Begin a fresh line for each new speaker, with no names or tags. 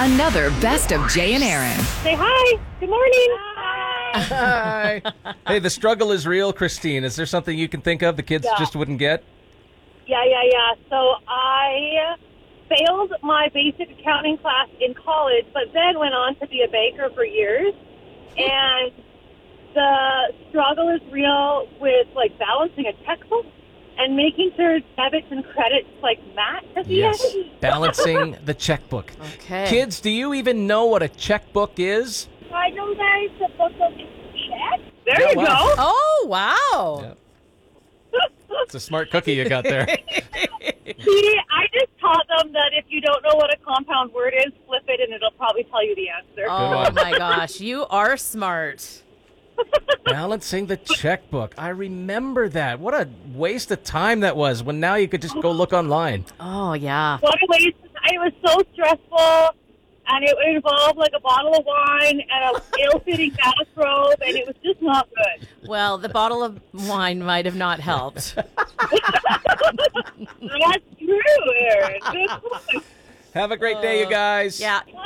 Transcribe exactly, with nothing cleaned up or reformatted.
Another Best of Jay and Aaron.
Say hi. Good morning.
Hi. Hey, the struggle is real, Christine. Is there something you can think of the kids
Yeah.
just wouldn't get?
Yeah, yeah, yeah. So I failed my basic accounting class in college, but then went on to be a banker for years. And the struggle is real with, like, balancing a checkbook and making sure debits and credits, like, match at the
Yes.
end.
Balancing the checkbook.
Okay.
Kids, do you even know what a checkbook is?
I don't guys supposed to check. There
Yeah,
you
wow.
go.
Oh, wow.
Yeah. It's a smart cookie you got there.
See, I just taught them that if you don't know what a compound word is, flip it and it'll probably tell you the answer.
Oh,
one.
my gosh. You are smart.
Balancing the checkbook. I remember that. What a waste of time that was when now you could just go look online.
Oh, yeah.
What a waste. It was so stressful, and it involved like a bottle of wine and a ill-fitting bathrobe, and it was just not good.
Well, the bottle of wine might have not helped.
That's true, Aaron. Good point.
Have a great day, you guys.
Yeah.